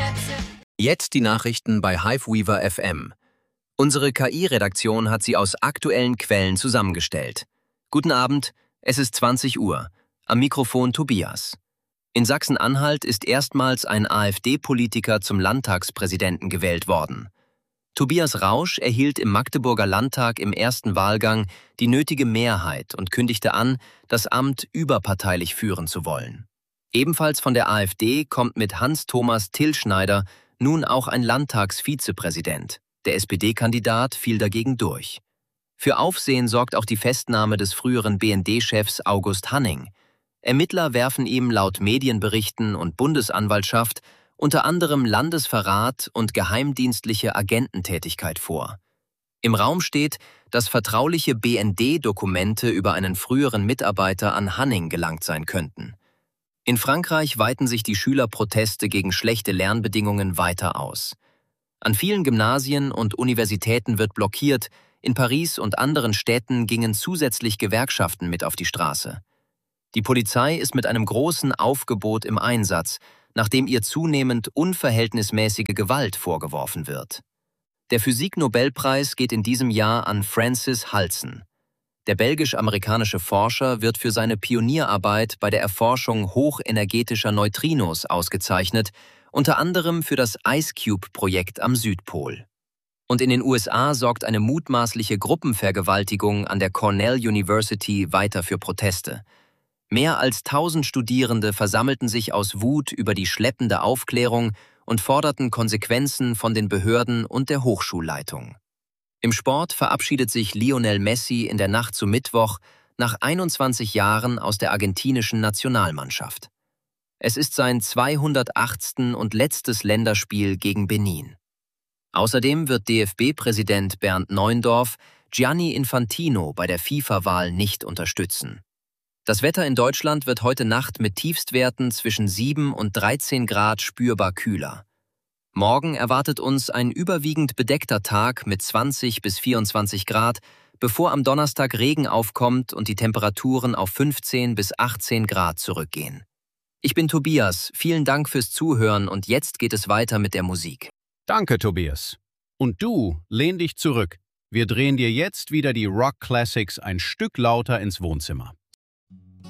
Jetzt die Nachrichten bei Hiveweaver FM. Unsere KI-Redaktion hat sie aus aktuellen Quellen zusammengestellt. Guten Abend, es ist 20 Uhr. Am Mikrofon Tobias. In Sachsen-Anhalt ist erstmals ein AfD-Politiker zum Landtagspräsidenten gewählt worden. Tobias Rausch erhielt im Magdeburger Landtag im ersten Wahlgang die nötige Mehrheit und kündigte an, das Amt überparteilich führen zu wollen. Ebenfalls von der AfD kommt mit Hans-Thomas Tillschneider nun auch ein Landtagsvizepräsident. Der SPD-Kandidat fiel dagegen durch. Für Aufsehen sorgt auch die Festnahme des früheren BND-Chefs August Hanning. Ermittler werfen ihm laut Medienberichten und Bundesanwaltschaft unter anderem Landesverrat und geheimdienstliche Agententätigkeit vor. Im Raum steht, dass vertrauliche BND-Dokumente über einen früheren Mitarbeiter an Hanning gelangt sein könnten. In Frankreich weiten sich die Schülerproteste gegen schlechte Lernbedingungen weiter aus. An vielen Gymnasien und Universitäten wird blockiert, in Paris und anderen Städten gingen zusätzlich Gewerkschaften mit auf die Straße. Die Polizei ist mit einem großen Aufgebot im Einsatz, nachdem ihr zunehmend unverhältnismäßige Gewalt vorgeworfen wird. Der Physik-Nobelpreis geht in diesem Jahr an Francis Halsen. Der belgisch-amerikanische Forscher wird für seine Pionierarbeit bei der Erforschung hochenergetischer Neutrinos ausgezeichnet, unter anderem für das IceCube-Projekt am Südpol. Und in den USA sorgt eine mutmaßliche Gruppenvergewaltigung an der Cornell University weiter für Proteste. Mehr als 1000 Studierende versammelten sich aus Wut über die schleppende Aufklärung und forderten Konsequenzen von den Behörden und der Hochschulleitung. Im Sport verabschiedet sich Lionel Messi in der Nacht zu Mittwoch nach 21 Jahren aus der argentinischen Nationalmannschaft. Es ist sein 208. und letztes Länderspiel gegen Benin. Außerdem wird DFB-Präsident Bernd Neuendorf Gianni Infantino bei der FIFA-Wahl nicht unterstützen. Das Wetter in Deutschland wird heute Nacht mit Tiefstwerten zwischen 7 und 13 Grad spürbar kühler. Morgen erwartet uns ein überwiegend bedeckter Tag mit 20 bis 24 Grad, bevor am Donnerstag Regen aufkommt und die Temperaturen auf 15 bis 18 Grad zurückgehen. Ich bin Tobias, vielen Dank fürs Zuhören und jetzt geht es weiter mit der Musik. Danke, Tobias. Und du, lehn dich zurück. Wir drehen dir jetzt wieder die Rock Classics ein Stück lauter ins Wohnzimmer.